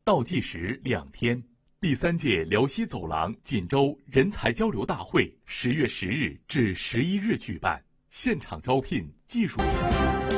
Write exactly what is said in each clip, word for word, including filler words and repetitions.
倒计时两天。第三届辽西走廊锦州人才交流大会十月十日至十一日举办，现场招聘技术员。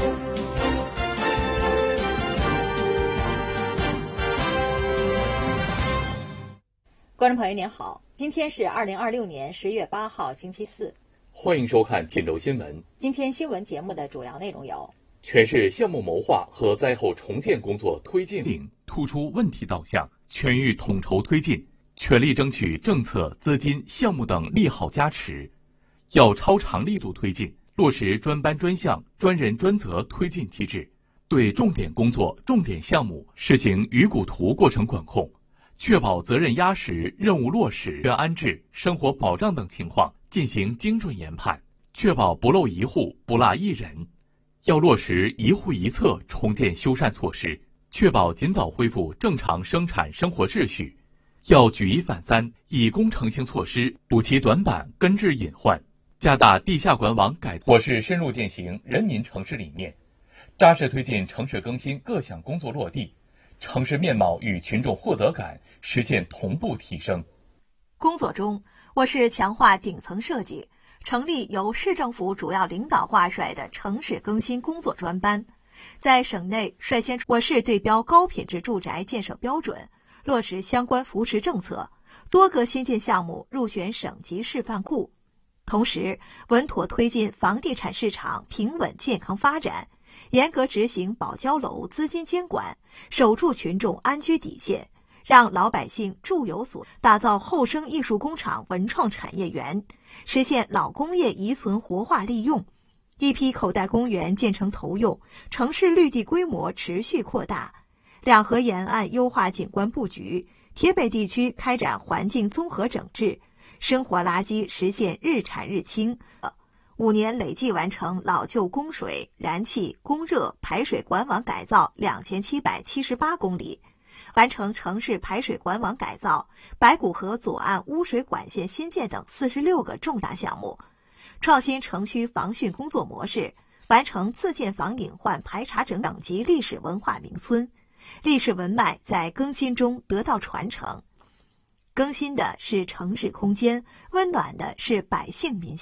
观众朋友您好，今天是二零二六年十月八号星期四， 欢迎收看锦州新闻。 今天新闻节目的主要内容有： 全市项目谋划和灾后重建工作推进领突出问题导向，全域统筹推进，全力争取政策、资金、项目等利好加持。要超长力度推进，落实专班专项、专人专责推进机制，对重点工作、重点项目实行鱼骨图过程管控，确保责任压实、任务落实、人安置、生活保障等情况进行精准研判，确保不漏一户、不落一人。要落实一户一策重建修缮措施，确保尽早恢复正常生产生活秩序。要举一反三，以工程性措施补齐短板，根治隐患，加大地下管网改造。我市深入践行人民城市理念，扎实推进城市更新各项工作落地，城市面貌与群众获得感实现同步提升。 工作中，我市强化顶层设计，成立由市政府主要领导挂帅的城市更新工作专班，在省内率先我市对标高品质住宅建设标准，落实相关扶持政策，多个新建项目入选省级示范库。同时，稳妥推进房地产市场平稳健康发展，严格执行保交楼资金监管，守住群众安居底线，让老百姓住有所，打造后生艺术工厂文创产业园，实现老工业遗存活化利用。一批口袋公园建成投用，城市绿地规模持续扩大。两河沿岸优化景观布局，铁北地区开展环境综合整治，生活垃圾实现日产日清。五年累计完成老旧供水、燃气、供热、排水管网改造两千七百七十八公里，完成城市排水管网改造、白骨河左岸污水管线新建等四十六个重大项目，创新城区防汛工作模式，完成自建房隐患排查整等级历史文化名村，历史文脉在更新中得到传承。更新的是城市空间，温暖的是百姓民心。